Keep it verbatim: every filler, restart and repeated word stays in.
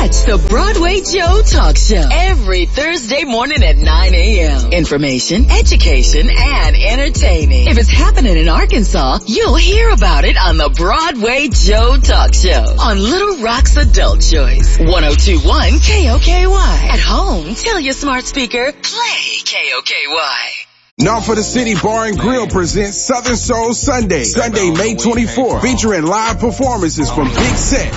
Catch the Broadway Joe Talk Show every Thursday morning at nine a.m. Information, education, and entertaining. If it's happening in Arkansas, you'll hear about it on the Broadway Joe Talk Show on Little Rock's Adult Choice. one oh two point one K O K Y. At home, tell your smart speaker, play K O K Y. Now for the City Bar and Grill presents Southern Soul Sunday, Sunday, May twenty-fourth, featuring live performances from Big Set,